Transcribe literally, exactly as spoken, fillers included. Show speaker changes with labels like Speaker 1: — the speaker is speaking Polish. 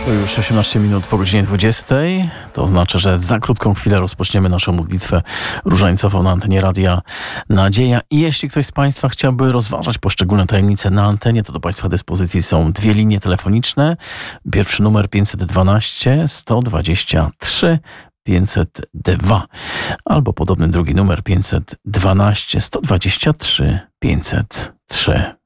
Speaker 1: To już osiemnaście minut po godzinie dwudziestej. To oznacza, że za krótką chwilę rozpoczniemy naszą modlitwę różańcową na antenie Radia Nadzieja. I jeśli ktoś z Państwa chciałby rozważać poszczególne tajemnice na antenie, to do Państwa dyspozycji są dwie linie telefoniczne. Pierwszy numer pięćset dwanaście sto dwadzieścia trzy pięćset dwa albo podobny drugi numer pięćset dwanaście sto dwadzieścia trzy pięćset trzy.